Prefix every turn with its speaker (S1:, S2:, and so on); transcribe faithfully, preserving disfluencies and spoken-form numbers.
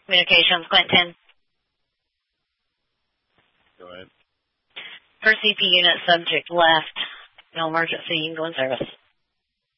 S1: Communications, Clinton.
S2: Go ahead.
S1: First C P unit subject left. No emergency. You can go in service.